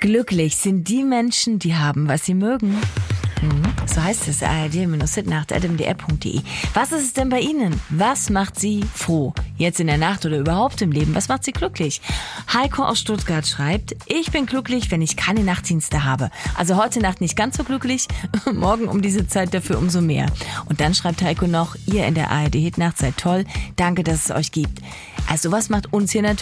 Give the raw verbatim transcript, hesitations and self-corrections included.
Glücklich sind die Menschen, die haben, was sie mögen. Mhm. So heißt es, A R D-Hit-Nacht, at m d r punkt d e. Was ist es denn bei Ihnen? Was macht Sie froh? Jetzt in der Nacht oder überhaupt im Leben? Was macht Sie glücklich? Heiko aus Stuttgart schreibt, ich bin glücklich, wenn ich keine Nachtdienste habe. Also heute Nacht nicht ganz so glücklich, morgen um diese Zeit dafür umso mehr. Und dann schreibt Heiko noch, ihr in der A R D-Hit-Nacht seid toll, danke, dass es euch gibt. Also was macht uns hier natürlich